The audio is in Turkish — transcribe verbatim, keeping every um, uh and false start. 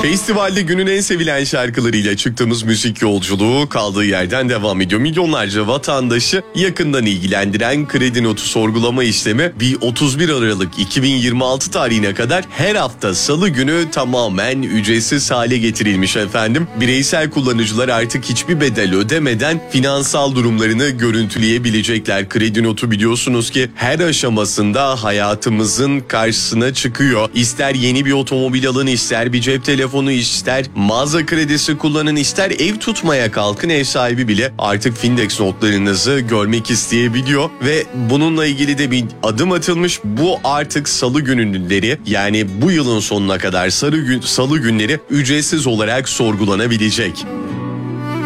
Festivalde günün en sevilen şarkılarıyla çıktığımız müzik yolculuğu kaldığı yerden devam ediyor. Milyonlarca vatandaşı yakından ilgilendiren kredi notu sorgulama işlemi bir otuz bir Aralık iki bin yirmi altı tarihine kadar her hafta salı günü tamamen ücretsiz hale getirilmiş efendim. Bireysel kullanıcılar artık hiçbir bedel ödemeden finansal durumlarını görüntüleyebilecekler. Kredi notu biliyorsunuz ki her aşamasında hayatımızın karşısına çıkıyor. İster yeni bir otomobil alın, ister bir cep telefonu, ister mağaza kredisi kullanın, ister ev tutmaya kalkın, ev sahibi bile artık Findex notlarınızı görmek isteyebiliyor ve bununla ilgili de bir adım atılmış. Bu artık salı günleri, yani bu yılın sonuna kadar salı, gün, salı günleri ücretsiz olarak sorgulanabilecek.